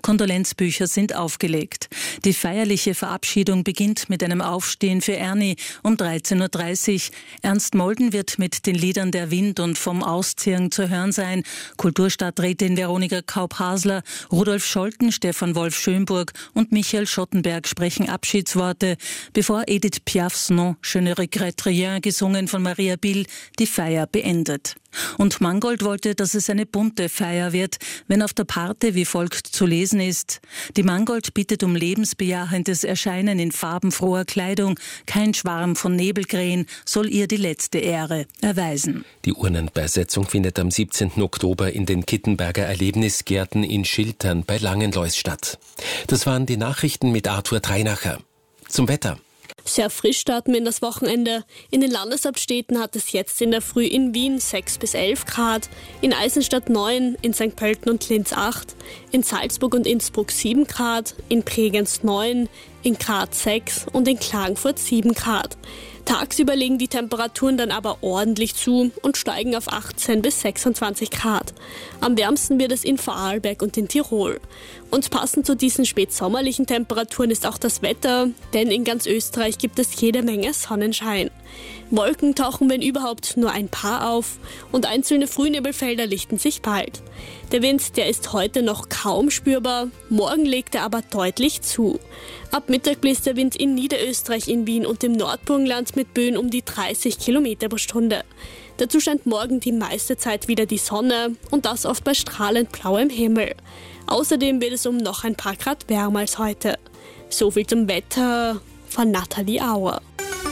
Kondolenzbücher sind aufgelegt. Die feierliche Verabschiedung beginnt mit einem Aufstehen für Ernie um 13.30 Uhr. Ernst Molden wird mit den Liedern Der Wind und Vom Ausziehen zu hören sein. Kulturstadträtin Veronika Kaup-Hasler, Rudolf Scholten, Stefan Wolf-Schönburg und Michael Schottenberg sprechen Abschiedsworte, bevor Edith Piafs Non, Je ne regrette rien, gesungen von Maria Bill, die Feier beendet. Und Mangold wollte, dass es eine bunte Feier wird, wenn auf der Parte wie folgt zu lesen ist: Die Mangold bittet um lebensbejahendes Erscheinen in farbenfroher Kleidung. Kein Schwarm von Nebelkrähen soll ihr die letzte Ehre erweisen. Die Urnenbeisetzung findet am 17. Oktober in den Kittenberger Erlebnisgärten in Schiltern bei Langenlois statt. Das waren die Nachrichten mit Arthur Treinacher. Zum Wetter. Sehr frisch starten wir in das Wochenende. In den Landeshauptstädten hat es jetzt in der Früh in Wien 6 bis 11 Grad, in Eisenstadt 9, in St. Pölten und Linz 8, in Salzburg und Innsbruck 7 Grad, in Bregenz 9, in Graz 6 und in Klagenfurt 7 Grad. Tagsüber legen die Temperaturen dann aber ordentlich zu und steigen auf 18 bis 26 Grad. Am wärmsten wird es in Vorarlberg und in Tirol. Und passend zu diesen spätsommerlichen Temperaturen ist auch das Wetter, denn in ganz Österreich gibt es jede Menge Sonnenschein. Wolken tauchen, wenn überhaupt, nur ein paar auf und einzelne Frühnebelfelder lichten sich bald. Der Wind, der ist heute noch kaum spürbar, morgen legt er aber deutlich zu. Ab Mittag bläst der Wind in Niederösterreich, in Wien und im Nordburgenland mit Böen um die 30 Kilometer pro Stunde. Dazu scheint morgen die meiste Zeit wieder die Sonne und das oft bei strahlend blauem Himmel. Außerdem wird es um noch ein paar Grad wärmer als heute. So viel zum Wetter von Nathalie Auer.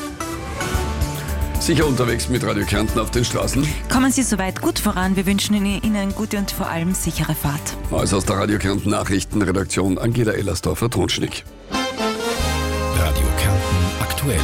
Sicher unterwegs mit Radio Kärnten auf den Straßen? Kommen Sie soweit gut voran. Wir wünschen Ihnen gute und vor allem sichere Fahrt. Also aus der Radio Kärnten Nachrichtenredaktion Angela Ellersdorfer-Tonschnick. Radio Kärnten aktuell.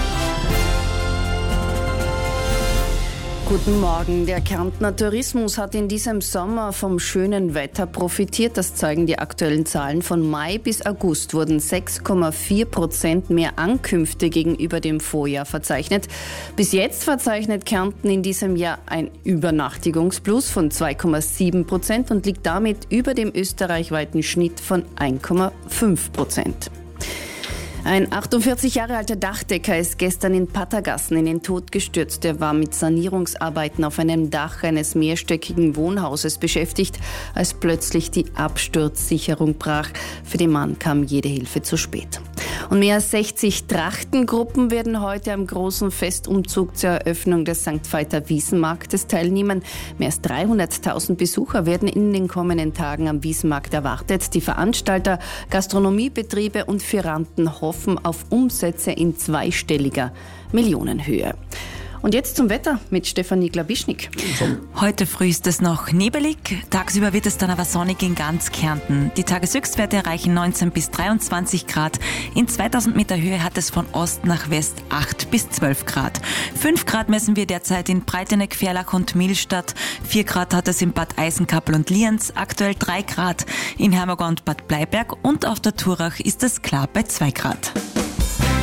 Guten Morgen. Der Kärntner Tourismus hat in diesem Sommer vom schönen Wetter profitiert. Das zeigen die aktuellen Zahlen. Von Mai bis August wurden 6,4% mehr Ankünfte gegenüber dem Vorjahr verzeichnet. Bis jetzt verzeichnet Kärnten in diesem Jahr ein Übernachtigungsplus von 2,7% und liegt damit über dem österreichweiten Schnitt von 1,5%. Ein 48 Jahre alter Dachdecker ist gestern in Pattergassen in den Tod gestürzt. Er war mit Sanierungsarbeiten auf einem Dach eines mehrstöckigen Wohnhauses beschäftigt, als plötzlich die Absturzsicherung brach. Für den Mann kam jede Hilfe zu spät. Und mehr als 60 Trachtengruppen werden heute am großen Festumzug zur Eröffnung des St. Veiter Wiesenmarktes teilnehmen. Mehr als 300.000 Besucher werden in den kommenden Tagen am Wiesenmarkt erwartet. Die Veranstalter, Gastronomiebetriebe und Firmanten hoffen auf Umsätze in zweistelliger Millionenhöhe. Und jetzt zum Wetter mit Stefanie Glabischnik. Heute früh ist es noch nebelig, tagsüber wird es dann aber sonnig in ganz Kärnten. Die Tageshöchstwerte erreichen 19 bis 23 Grad. In 2000 Meter Höhe hat es von Ost nach West 8 bis 12 Grad. 5 Grad messen wir derzeit in Breiteneck, Ferlach und Millstatt. 4 Grad hat es in Bad Eisenkappel und Lienz. Aktuell 3 Grad in Hermagor und Bad Bleiberg. Und auf der Turach ist es klar bei 2 Grad.